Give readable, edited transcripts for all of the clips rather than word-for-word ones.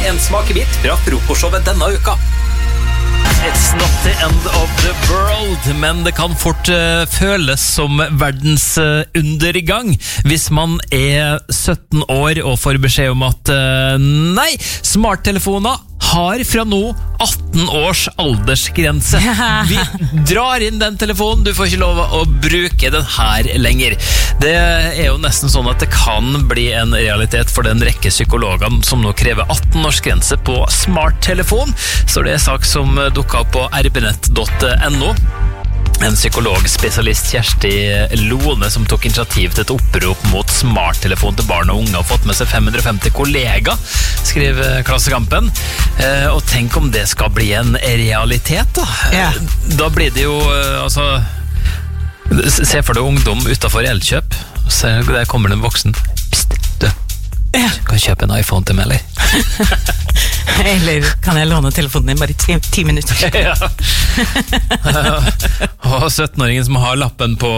en smakebit fra frokostshowet denne uka. It's not the end of the world, men det kan fort føles som verdens undergang hvis man er 17 år og får beskjed om at nei, smarttelefoner har fra nå 18 års aldersgrense. Vi drar inn den telefonen, du får ikke lov å bruke den her lenger. Det er jo nesten sånn at det kan bli en realitet for den rekke psykologene som nå krever 18 års grense på smarttelefon. Så det er sak som dukket opp på rbnett.no. En psykologspesialist, Kjersti Lone, som tok initiativ til et opprop mot smarttelefon til barn og unge og fått med seg 550 kollegaer, skriver Klassekampen. Og tenk om det skal bli en realitet da. Ja. Da blir det jo, se for deg ungdom utenfor Elkjøp, så der kommer det en voksen. Psst, du, kan kjøpe en iPhone til meg, eller? Eller kan jeg låne telefonen din bare i 10 minutter? Ja. Og 17-åringen som har lappen på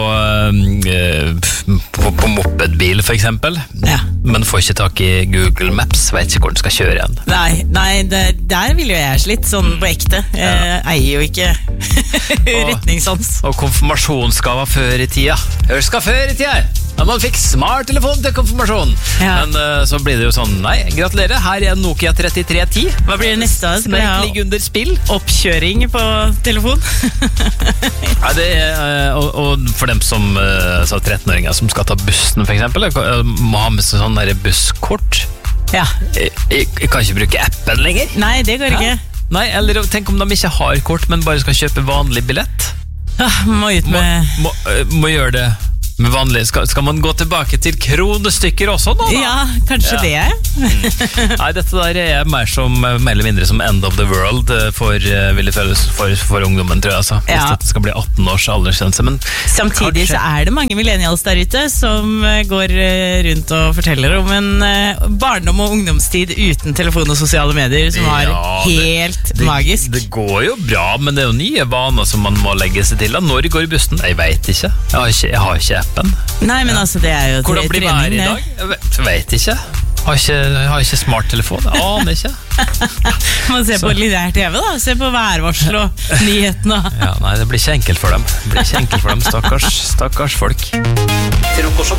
mopedbil for eksempel, men får ikke tak i Google Maps, vet ikke hvor den skal kjøre igjen. Nei, der vil jo jeg slitt, sånn på ekte. Jeg eier jo ikke retningssans. Og konfirmasjonsgave før i tida. Skal før i tida! Da man fikk smarttelefon til konfirmasjon. Men så blir det jo sånn, nei, gratulerer, her er Nokia 3310. Hva blir det neste? Skal jeg ligge under spill? Oppkjøring på telefon? Nei, det er, og for dem som 13-åringer som skal ta bussen for eksempel, må ha med seg sånn der busskort. Ja. Jeg kan ikke bruke appen lenger. Nei, det går ikke. Nei, eller tenk om de ikke har kort, men bare skal kjøpe vanlig billett. Må ut med... Må gjøre det med vanlig. Skal man gå tilbake til kronestykker også nå da? Ja, kanskje det. Nei, dette der er mer eller mindre som end of the world vil det føles for ungdommen, tror jeg, altså. Hvis det skal bli 18 års aldersgrense. Men samtidig så er det mange millennials der ute som går rundt og forteller om en barndom og ungdomstid uten telefon og sosiale medier som var helt magisk. Det går jo bra, men det er jo nye vaner som man må legge seg til. Når går bussen? Jeg vet ikke. Jeg har ikke appen. Nei, men altså, det er jo hvordan blir været i dag? Jeg vet ikke. Har ikke smarttelefon. Jeg aner ikke. Man ser på lineær TV da. Se på værvarsel og nyhetene. Ja, nei, det blir ikke enkelt for dem. Stakkars folk.